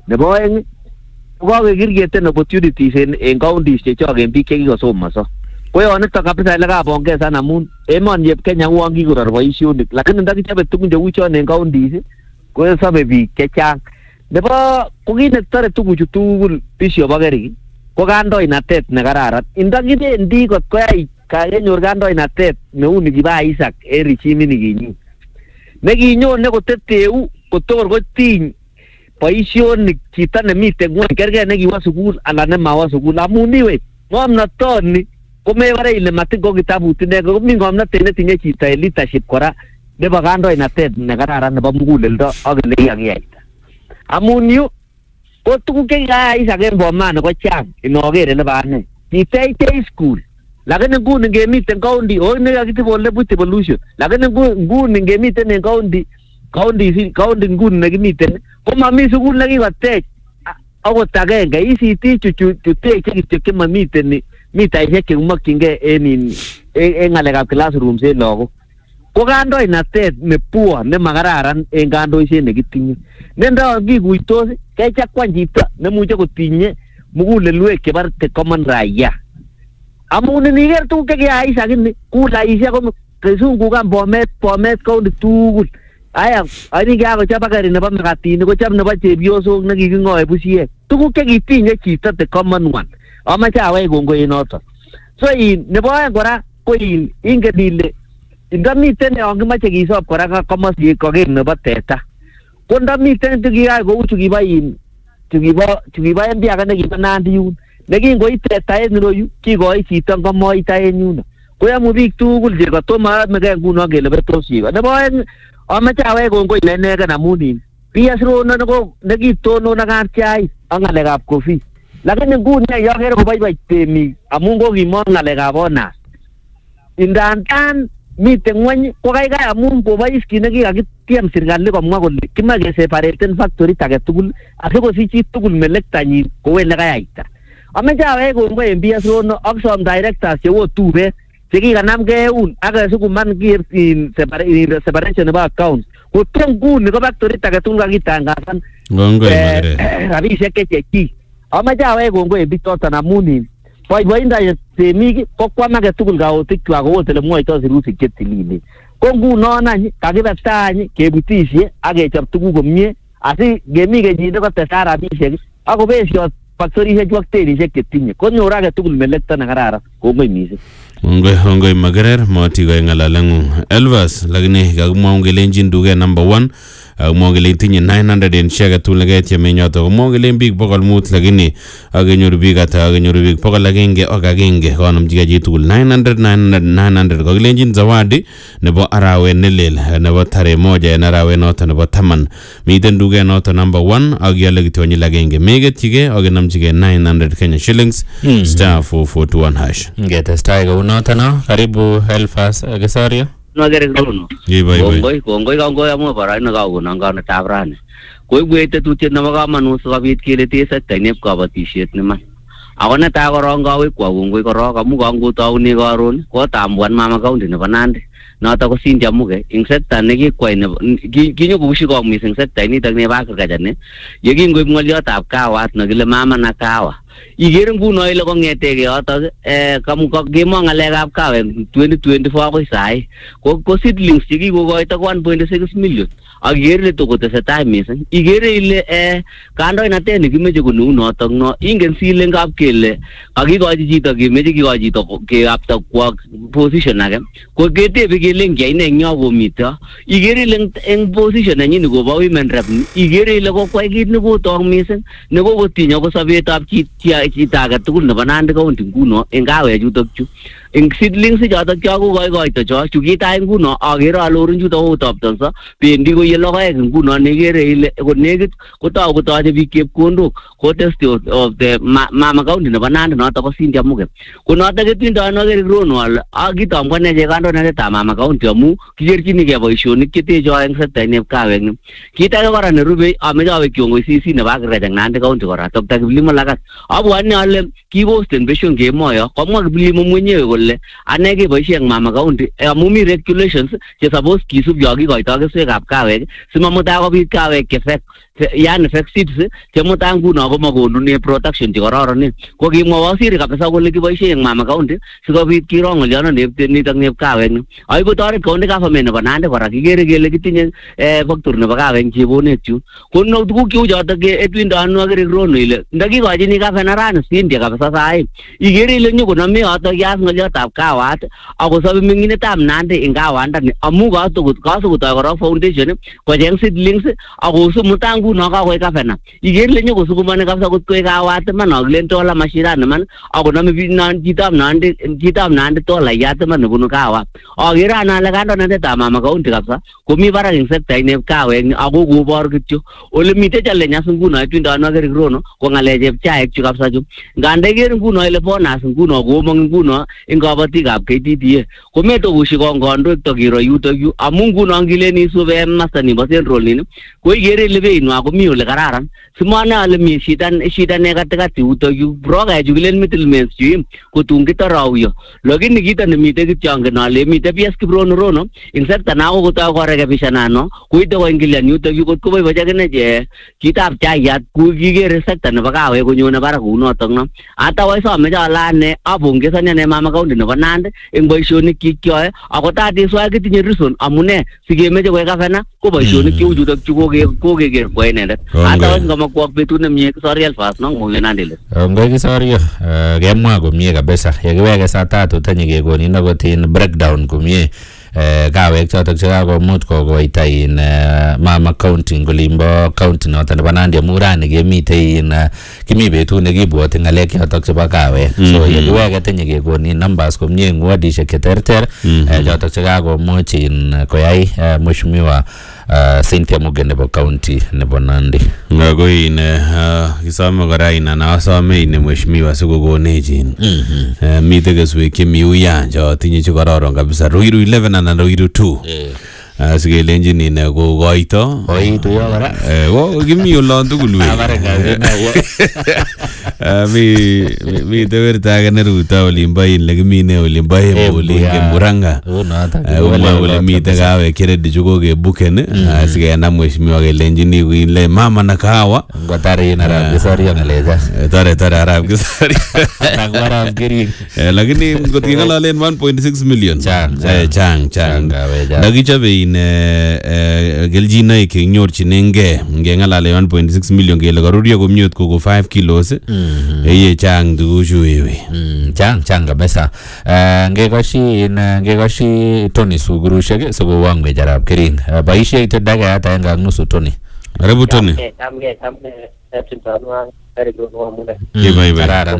nebo oeng ko kakekirketen opportunities en counties chechoken biik chekikosomonso ko yonitok kabisa ile kabongesan amun emoni eb Kenya uon kikoror boisionik lakini ndakichobe tugun cheu chon en counties ko sobe biik chechang nebo ko kit netore tuguchu tugul Bishop Okerik ko kandoinatet nekararan ndakibendi kot koyai kenyor kandoinatet neu nikiba Isaac en regime nikinyi nekinyone koteteu kotor kotiny boisionik chito nemiten ngwony kergei nekiwo sukul anan nemawo sukul amun iwe ng'omnotoni komebare ile matin ko kitabut inege komi ng'omnotet netinye chito en leadership kora nebo kandoinatet nekararan nebo muguleldo ak ele kiyakiyaita amun yu ko tuguk chekikayai Isaac en Bomani ko chang inoker ele bane kitech school lakini nguni ngemiten county o nekakitib ole buch devolution lakini nguni ngemiten en county nguni nekimiten komami sukul nekikotech akot agenge ICT chuteche kityo chemamiten mitaisiek chekimokyingei en ng'alekab classrooms en lagok ko kandoinatet nepuo nemakararan en kandoiset nekitinye nendo kikuitos kechakwan chito nemuche kotinye mugulelwek chebo common raia amun iniker tuguk chekiyai Isaac ini kulaisiek ko kesungukan Bomet county tugul aya ani kakochop akari nebo makatinik kochop nebo chepyosok nekiking'oe busiek tuguk chekitinye chito the common one amache awech kongoi en noton so nebo oeng kora ko ingen ile ndamiten yon kimoche kisob kora komosi koker nebo teta ko ndamiten tukiyai kou chukibo MP ake nekibo Nandi yun nekingoi teta en iroyu kikoi chito ngomoita en yuno koyamu biik tugul cheko tomayamegei nguno kele betos cheko nebo oeng amache awech kongoi ineken amun PS Rono nekitonon ak kapchai ak ng'alekab coffee lakini nguni yokere koboiboi temik amun kokimong ng'alekab onas indandan miten ngweny ko kaikai amun kobois kit nekikakitiem serikali komwa kole kimoe kesepareten factorit age tugul asikosich chi tugul melektanyin kou ele kayaita amache awech kongoi en PS Rono ak some directors cheu Tubet chekikanamgei eun ak sukuman separation nebo accounts kotom nguni ko factorit age tugul kakitangasan rabisiek chechik amache awech kongoi en bichoton amun boiboindo temik ko kwam age tugul kaotikwak kou ele mwoitoo sirutik chetililen ko ngunon any kakibe tai kebutishe ak kechop tuguk komie asi ngemi kenyit kotestai rabisiek ak kobesio factorisiek chu ak tenisiek chetinye konyor age tugul melekto nekararan kongoi missing. Ongoi Makerer moti koe ng'alaleng'ung Elvas lakini kakimwaun kelenjin duket number 1 akimwaun kelen tinye 900 en shi age tugul neketiem yoto komwaun kelen biik 500 lakini akenyoru biik ata akenyoru biik 101 konomchigei chi tugul 900 kakilenjin zawadi nebo arawet nelel nebo tarehe 1 en arawet noto nebo 10 miten duket noto number 1 ak iale kityo konyil agenge meketyigei akenamchigei 900 Kenya shillings star 441 hash ngetestai notono karibu Elfas Kesario Okerik Rono kongoi amu baraino kakonon kanetab rani koibwech tetutiet nebo kamanut sikobit keletee sektaineb kabatisiet neman ako netai korong kawekwa kongoi korong amu kangotaune karon kotambuan mama county nebo Nandi noto ko Cynthia Muge ing sekta nekikwai kinyokobushi kong mising sektainitok nebo agriculture ne yekingoib ng'oliotab kawat nekile mama na kawa igere nguno ile kong'etege yotok kemong ng'alekab kawek 2024 akoi sai ko seedlings chekikokoito 1.6 million ak igere ile tokotesetai mising igere ile kandoinatet nekimeche koneu notok no ingen silen kap kele kakikochi chito kemeche kikochi chito keyapta kwa position age ko ketebe kele ngiyai ne eng yo komito igere ile eng position nenyin kobo women rep igere ile kokwai kit nekotong mising nekokotinyo ko sobetab chito age tugul nebo Nandi County nguno eng kawechutok chu eng seedlings chotok kokoikoito chu kitai nguno agere alorun chutok kotoptonso bendi koye logoek nguno nekere ile konekit kotou kotoche biik chepkondok ko test of the mama county nebo Nandi notok ko Cynthia Muge ko notok ketindoi Okerik Rono ale kitamkwane che kandoinatetab mama county amu kicherchinigei boisionik chetecho eng sektaineb kawek ni kit age kora nerube ameche awek kongoi CC nebo agriculture eng Nandi County kora Dr. Kiplimo Lagat abwani ale kiposten besho kemoyo komwa Kiplimo mwenyewe kole ane keboisie eng mama county amu mi regulations che suppose kisub yo kikoitoi keswekab kawek simamutai kobit kawek che fake yani fake seeds chemutai nguno komakonune production chekororon ko kimwa waziri kabisa kole kiboishe eng Mama County sikobit kiro ngolyono nitok nep kawek ni ai kotoret county government nebo Nandi kora kikere kele kitinye factory nebo kawek chebonet chu kono tuguk cheu chotok etwindo anwagiri Rono ile ndakikochini governor rani Cynthia kabisa sai ikere ile nyokonome yotok yas ngolyotab kawat akosobe menginetab Nandi eng kawandani amu kasokotoi kora foundation kocheng seedlings akosumuta nguno kakoi governor ikere ile nyokosukumani kabisa kotkoi kawat man akilen tola mashirani man akonome chitab Nandi tola yat man nebunu kawat akere anale kandoinatetab Mama County kabisa komi barak eng sekta ineb kawek ako kobor kityo ole mitei challenge nguno etwindo anwagiri Rono ko ngalecheb chaik chu kabisa chu ngande ikere nguno ile bonus nguno komong nguno eng kabatikab KTDA kometokushi kondoik tokiro yutok yu amu nguno ngilen isube master nebo Central nini ko ikere ile beinwa komi ole kararan simane ale mi shida ne katikati yutok yu broker chu kilen middlemen chu kotun kitorauyo lakini kita nemitei kityo angen ale mitei PS Kiprono Rono eng sekta nako kotoi korekebishanano koite koingilian yutok yu kot koboibochi akine chitab chaiyat kikere sekta nebo kawek konyone barak kounotok no ata waisomeche ale ane apongezani ane Mama County nebo Nandi eng boisionik chik kyoe ako tatiswai kitinye reason amune sikemeche koek governor ko boisionik cheu chutok chu kokeker kwa inendet ata wais ngamakwok betut nemie Kisoria Elfas no ngole Nandi le ngoi Kisoria kemwa komie kabisa yekiweke saa 3 tanyikekonin akot in breakdown komie kawek chotok chekakomuch kokoita in Mama County ngolimbo county noton nebo Nandi amu rani kemitei in kimi betut nekibwoti ngalek chotok chebo kawek so yekiweke tanyikekonin numbers komie eng wardishek cheterter chotok chekakomuch in koyai mheshimiwa Cynthia Muge nebo county nebo Nandi ngako in kisome kora in ana asome in mheshimiwa sikokonech in mitei keswek chemi uyan chotinye chekororon kabisa Ruiru 11 anan Ruiru 2 sikelenjin in kokoito oitu yo kora kimi olon tugul mi tewerta age neruto olimbo in lekimine olimbo Embu olinge Muranga umwa kole mitei kawek cheredi chukokebuken sikenam mheshimiwa kelenjin ile mama na kahawa ngotare in Arap Kisoria ngalecha tore Arap Kisoria nakwarap kering lakini ngot keng'ololen 1.6 million chang ndakichobe in keljinoik kenyorchinengei ngeng'alale 1.6 million kele karurio komyot koko 5 kilos eye chang tuguchu wewe chang kabisa ngekoshi Tony Sugurushek sikowangwech Arap Kering boisie ite dakika agenge ak nusu Tony karibu Tony kararan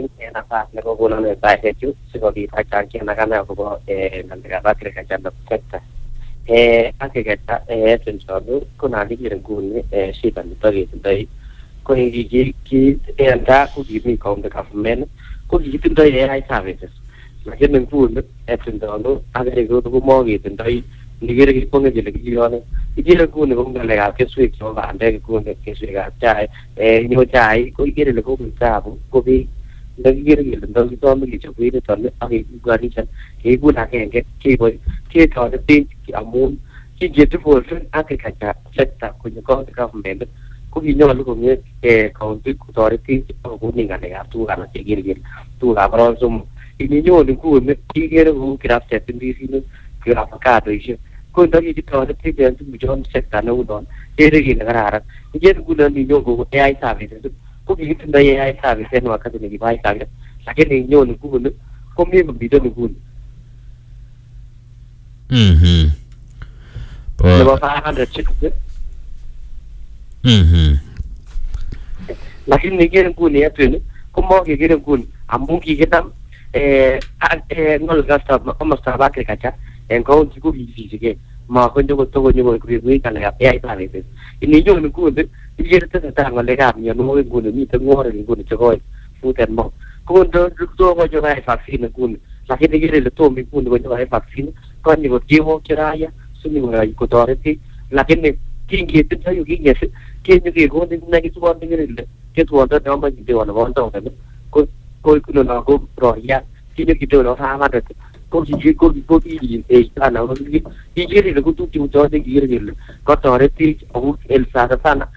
agriculture kuna nikire nguni shida nitoketindoi ko enda kukimi county government ko kikitindoi AI services lakini nguni etindonu agriculture komoketindoi nikere kiponge kele kikiyone ikere nguni ko ngalekab keswek chebo bandek nguni keswekab chai nyo chai ko ikere ile komi tabu ko biik ndakikere kele ndakisome kechobwech niton ak kekuganishan keikun agenge ketoretech amun kingedevolven agriculture sector konyo county government ko kinyolu komie county kotoretech akokonin ngalekab tuguk alak chekere kele tugukab arawek somok ininyone nguni ikere kou kirapchet ndisinik kirapakadoishek ko ndakikitoretech en tuguchon sector neunon kere kele kararan ikere nguno ninyon kou AI services ko kikitindoi AI service en wakati nekibo Isaac lakini inyone nguni komie komiten nguni nebo 500 shillings lakini ikere nguni etwin komokekere nguni amu kikinam ngol komostab agriculture en county ko kikisichigei makonyo kotokonyo koibwech ngalekab AI services ininyone nguni ikere tesetai ngalekab mionwogik nguni mitei ng'orek nguni chekoi foot and mouth ko tokonyo kayai vaccine nguni lakini ikere ile tomo nguni konyo kayai vaccine konye kot kewokyi raya sinyokoyai kotoretech lakini kingetindoi kingesi kenyo kekonin nekitwon ikere ile ketwondo neomo kindewa nebo ndongen ko kunono ko royat kinyo kindewa nebo 500 ko kiiana ikere ile ko tuguk cheuchoto kikere kele kotoretech ako sana sana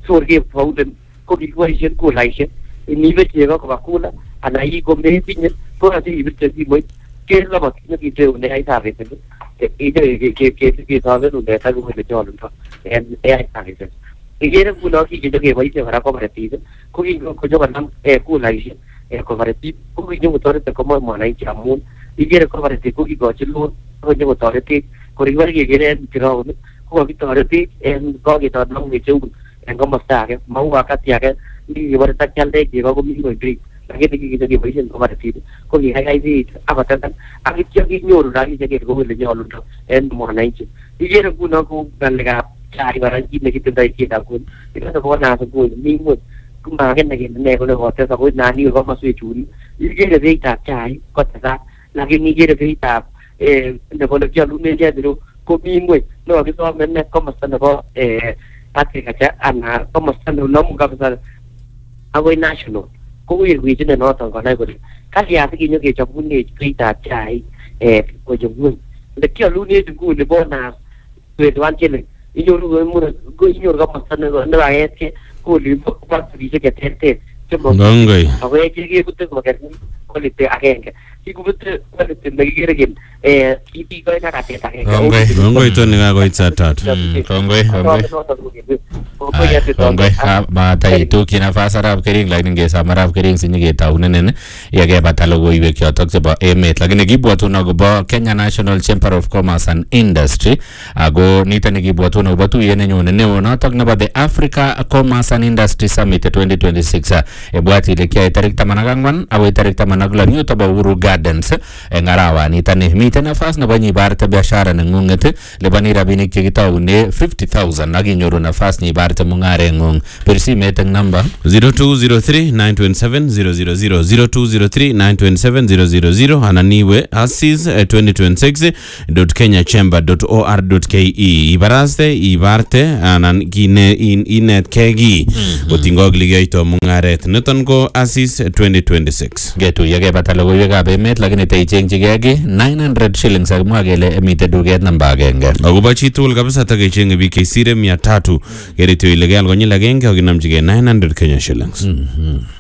sorge fauden ko kiboisien kulaisiek inibe chego koba kula ana igombe tinye ko ati ibirte simoit kela bakinyo kiteu ne ai services ke sabe unde ta ko le jolun to en ai services igere kuno kije ke boisie kora cooperative ko ko joga nam kulaisiek cooperative ko kinyo motorete como mwananchi amun igere cooperative ko kigochi loan ko kinyo motorete ko riwari kegere ground ko kitoreti en kokitot nang cheu en komosta age mau wakati age kibore takyalde chego komi koindri lakini kikiboisien cooperative ko kikaikai biik akotatan akityo kinyoru rabisiek kole nyolundo en mwananchi igere kuno ko ngalekab chai kora kit nekitindoi chitab kun ikose bonus kun mi ngweny kumaken ne kole kotes ako nani komoswek chun igere beitab chai kotesak lakini igere beitab nebo nekiolunen chebiro komi ngweny nekakisome ne komosta nebo agriculture ana komosta nenomu kabisa akoi national ko wirwichin noton konai kole kalyat kinyo kechobunech beitab chai kochop ngweny nekiolunech nguni bonus 21 shilling inyoru komosta nekaketke kolimbo factorisiek cheterter Gongoi. ako kekebute kokerkeit quality agenge kikubute quality nekikere ken kikikoe kakatet agenge Gongoi to nikakoit saa 3. Kongoi mataitu kinafas arap kering lakini ngesam arap kering sinyiketaunen yekebata logoiwek chotok chebo emet lakini kibwatun akobo Kenya National Chamber of Commerce and Industry ako nitoni kibwatun akobo tuyet nenyone neo notok nebo the Africa Commerce and Industry Summit 2026 ebwat ile kiyae tarik 14 akoi tarik 16 yuto bo Uhuru Gardens eng arawanitoni miten nafas nebo nyibarte biashara nengunget libani rabinik chekitaune 50,000 akinyoru nafas nyibarte mungarengung bir simet eng namba 0203-927-000 0203-927-000 ananiwe assis2026.kenyachamber.or.ke ibaraste ibarte anan kine inet kegi utingog ligaito mungaret niton ko Assis 2026 getu yake bata logoiwekab emet lakini teichengchigei 900 shillings akimwa kele emite duket namba agenge akobo chitugul kabisa takechenge biik kesire 300 keretyo ile keal konyil agenge akinamchigei 900 Kenya shillings